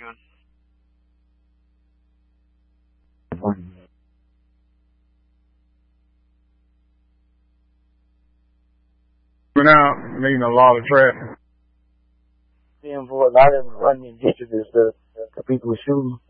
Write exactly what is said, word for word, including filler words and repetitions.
soon. But out, making a lot of traffic. Seeing for a lot of them running into this, the, the people shooting.